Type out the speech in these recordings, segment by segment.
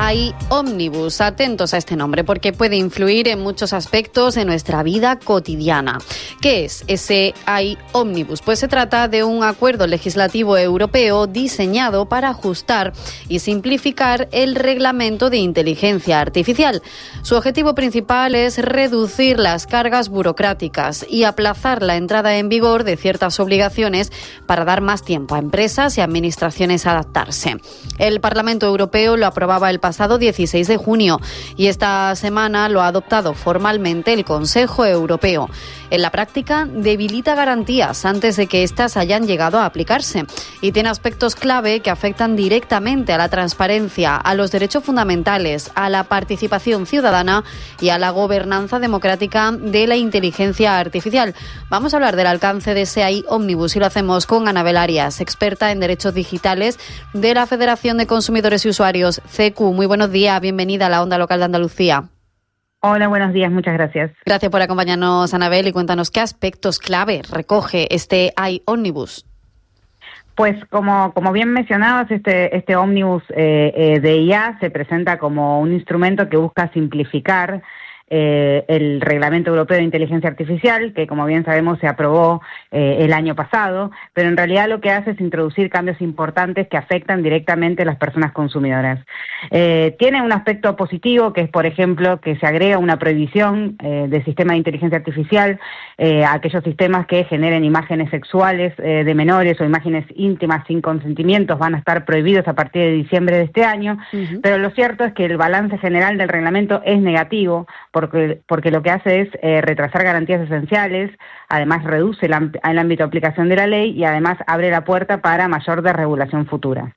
AI Omnibus. Atentos a este nombre porque puede influir en muchos aspectos de nuestra vida cotidiana. ¿Qué es ese AI Omnibus? Pues se trata de un acuerdo legislativo europeo diseñado para ajustar y simplificar el reglamento de inteligencia artificial. Su objetivo principal es reducir las cargas burocráticas y aplazar la entrada en vigor de ciertas obligaciones para dar más tiempo a empresas y administraciones a adaptarse. El Parlamento Europeo lo aprobaba el pasado 16 de junio y esta semana lo ha adoptado formalmente el Consejo Europeo. En la práctica, debilita garantías antes de que éstas hayan llegado a aplicarse y tiene aspectos clave que afectan directamente a la transparencia, a los derechos fundamentales, a la participación ciudadana y a la gobernanza democrática de la inteligencia artificial. Vamos a hablar del alcance de ese AI Omnibus y lo hacemos con Anabel Arias, experta en derechos digitales de la Federación de Consumidores y Usuarios, CECU. Muy buenos días, bienvenida a la Onda Local de Andalucía. Hola, buenos días, muchas gracias. Gracias por acompañarnos, Anabel, y cuéntanos qué aspectos clave recoge este AI Omnibus. Pues como bien mencionabas, este Omnibus de IA se presenta como un instrumento que busca simplificar el Reglamento Europeo de Inteligencia Artificial, que como bien sabemos se aprobó el año pasado, pero en realidad lo que hace es introducir cambios importantes que afectan directamente a las personas consumidoras. Tiene un aspecto positivo, que es, por ejemplo, que se agrega una prohibición de sistema de inteligencia artificial a aquellos sistemas que generen imágenes sexuales de menores o imágenes íntimas sin consentimientos. Van a estar prohibidos a partir de diciembre de este año, pero lo cierto es que el balance general del reglamento es negativo, porque lo que hace es retrasar garantías esenciales, además reduce el ámbito de aplicación de la ley y además abre la puerta para mayor desregulación futura.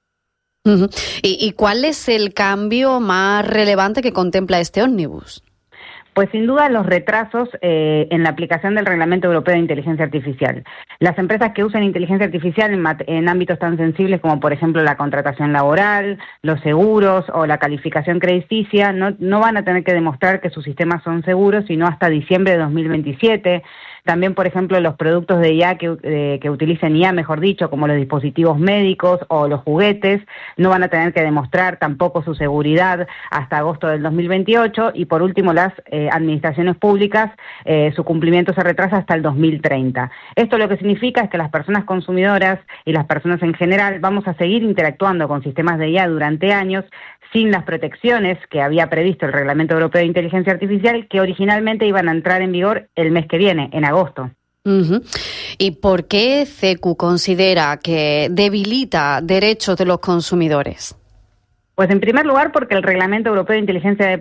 ¿Y cuál es el cambio más relevante que contempla este ómnibus? Pues sin duda los retrasos en la aplicación del Reglamento Europeo de Inteligencia Artificial. Las empresas que usan inteligencia artificial en ámbitos tan sensibles como por ejemplo la contratación laboral, los seguros o la calificación crediticia no van a tener que demostrar que sus sistemas son seguros sino hasta diciembre de 2027. También, por ejemplo, los productos de IA que utilicen IA, mejor dicho, como los dispositivos médicos o los juguetes, no van a tener que demostrar tampoco su seguridad hasta agosto del 2028. Y por último, las administraciones públicas, su cumplimiento se retrasa hasta el 2030. Esto lo que significa es que las personas consumidoras y las personas en general vamos a seguir interactuando con sistemas de IA durante años sin las protecciones que había previsto el Reglamento Europeo de Inteligencia Artificial, que originalmente iban a entrar en vigor el mes que viene, en agosto. ¿Y por qué CECU considera que debilita derechos de los consumidores? Pues en primer lugar porque el Reglamento Europeo de Inteligencia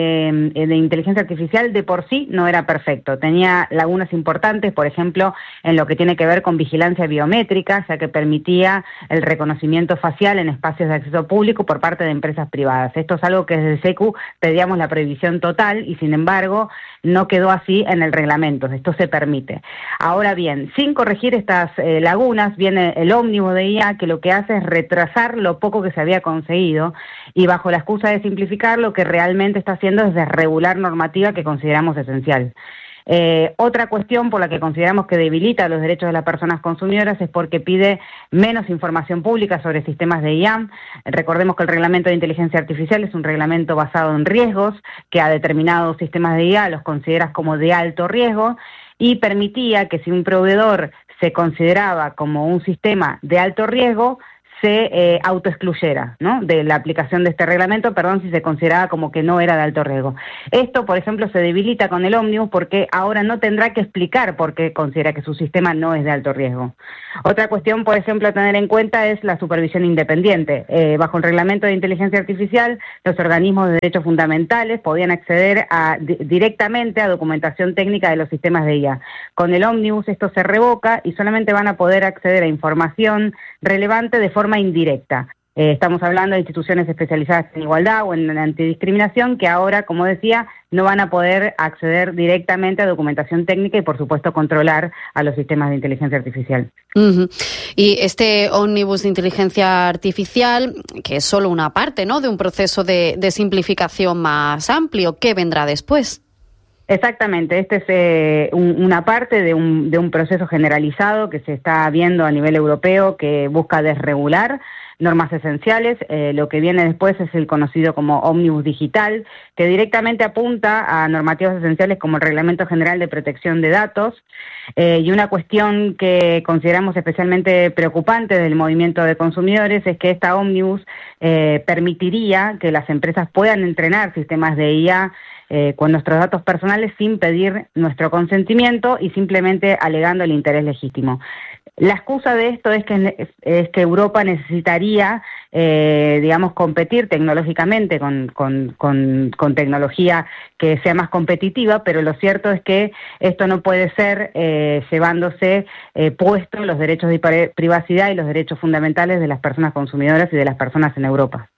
Artificial de por sí no era perfecto. Tenía lagunas importantes, por ejemplo, en lo que tiene que ver con vigilancia biométrica, ya que permitía el reconocimiento facial en espacios de acceso público por parte de empresas privadas. Esto es algo que desde SECU pedíamos la prohibición total y, sin embargo, no quedó así en el reglamento. Esto se permite. Ahora bien, sin corregir estas lagunas, viene el ómnibus de IA, que lo que hace es retrasar lo poco que se había conseguido y bajo la excusa de simplificar, lo que realmente está haciendo es desregular normativa que consideramos esencial. Otra cuestión por la que consideramos que debilita los derechos de las personas consumidoras es porque pide menos información pública sobre sistemas de IA. Recordemos que el Reglamento de Inteligencia Artificial es un reglamento basado en riesgos que a determinados sistemas de IA los considera como de alto riesgo y permitía que si un proveedor se consideraba como un sistema de alto riesgo, se autoexcluyera, ¿no?, de la aplicación de este reglamento, si se consideraba como que no era de alto riesgo. Esto, por ejemplo, se debilita con el ómnibus porque ahora no tendrá que explicar por qué considera que su sistema no es de alto riesgo. Otra cuestión, por ejemplo, a tener en cuenta es la supervisión independiente. Bajo el Reglamento de Inteligencia Artificial, los organismos de derechos fundamentales podían acceder directamente a documentación técnica de los sistemas de IA. Con el ómnibus esto se revoca y solamente van a poder acceder a información relevante de forma indirecta. Estamos hablando de instituciones especializadas en igualdad o en antidiscriminación que ahora, como decía, no van a poder acceder directamente a documentación técnica y, por supuesto, controlar a los sistemas de inteligencia artificial. Y este ómnibus de inteligencia artificial, que es solo una parte, ¿no?, de un proceso de simplificación más amplio, ¿qué vendrá después? Exactamente, este es una parte de un proceso generalizado que se está viendo a nivel europeo que busca desregular normas esenciales. Lo que viene después es el conocido como Ómnibus Digital, que directamente apunta a normativas esenciales como el Reglamento General de Protección de Datos. Y una cuestión que consideramos especialmente preocupante del movimiento de consumidores es que esta Ómnibus permitiría que las empresas puedan entrenar sistemas de IA con nuestros datos personales sin pedir nuestro consentimiento y simplemente alegando el interés legítimo. La excusa de esto es que Europa necesitaría, competir tecnológicamente con tecnología que sea más competitiva, pero lo cierto es que esto no puede ser llevándose puestos los derechos de privacidad y los derechos fundamentales de las personas consumidoras y de las personas en Europa.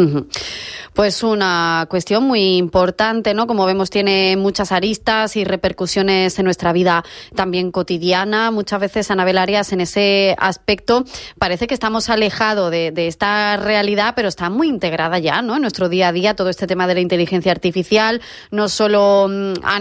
Pues una cuestión muy importante, ¿no? Como vemos, tiene muchas aristas y repercusiones en nuestra vida también cotidiana. Muchas veces, Anabel Arias, en ese aspecto parece que estamos alejados de esta realidad, pero está muy integrada ya, ¿no? En nuestro día a día, todo este tema de la inteligencia artificial, no solo a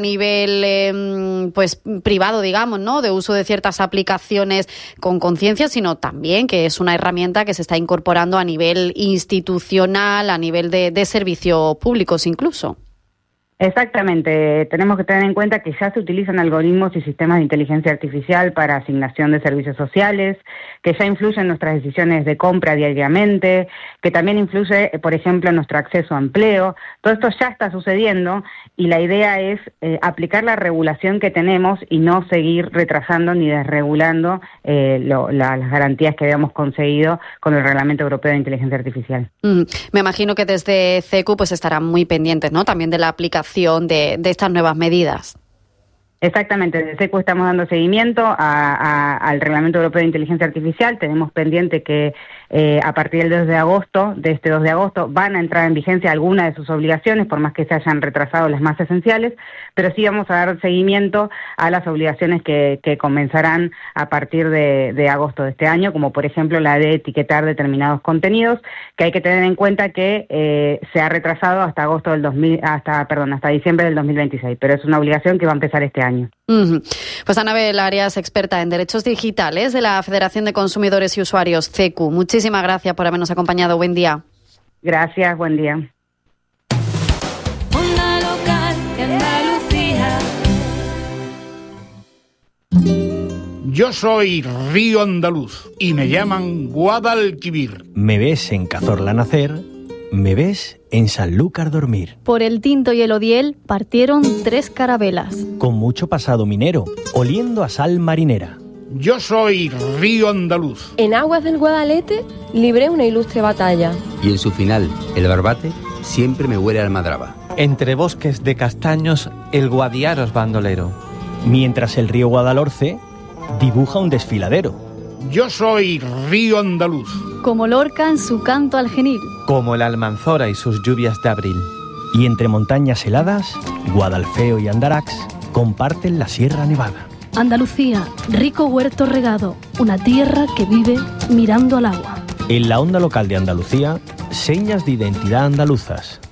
nivel privado, digamos, ¿no? De uso de ciertas aplicaciones con conciencia, sino también que es una herramienta que se está incorporando a nivel institucional, a nivel de servicios públicos incluso. Exactamente, tenemos que tener en cuenta que ya se utilizan algoritmos y sistemas de inteligencia artificial para asignación de servicios sociales, que ya influyen en nuestras decisiones de compra diariamente, que también influye, por ejemplo, en nuestro acceso a empleo. Todo esto ya está sucediendo y la idea es aplicar la regulación que tenemos y no seguir retrasando ni desregulando las garantías que habíamos conseguido con el Reglamento Europeo de Inteligencia Artificial. Me imagino que desde CECU pues estarán muy pendientes, ¿no? También de la aplicación de estas nuevas medidas. Exactamente, desde CECU estamos dando seguimiento al Reglamento Europeo de Inteligencia Artificial. Tenemos pendiente que a partir del 2 de agosto, de este 2 de agosto, van a entrar en vigencia algunas de sus obligaciones, por más que se hayan retrasado las más esenciales, pero sí vamos a dar seguimiento a las obligaciones que comenzarán a partir de agosto de este año, como por ejemplo la de etiquetar determinados contenidos, que hay que tener en cuenta que se ha retrasado hasta hasta diciembre del 2026, pero es una obligación que va a empezar este año. Pues Anabel Arias, experta en derechos digitales de la Federación de Consumidores y Usuarios, CECU. Muchísimas gracias por habernos acompañado. Buen día. Gracias, buen día. Onda local de Andalucía. Yo soy Río Andaluz y me llaman Guadalquivir. Me ves en Cazorla nacer, me ves en Sanlúcar dormir. Por el Tinto y el Odiel partieron 3 carabelas. Con mucho pasado minero, oliendo a sal marinera. Yo soy Río Andaluz. En aguas del Guadalete libré una ilustre batalla. Y en su final, el Barbate, siempre me huele a almadraba. Entre bosques de castaños, el Guadiaro es bandolero. Mientras el río Guadalhorce dibuja un desfiladero. Yo soy Río Andaluz. Como Lorca en su canto al genil. Como el Almanzora y sus lluvias de abril. Y entre montañas heladas, Guadalfeo y Andarax comparten la Sierra Nevada. Andalucía, rico huerto regado, una tierra que vive mirando al agua. En la onda local de Andalucía, señas de identidad andaluzas.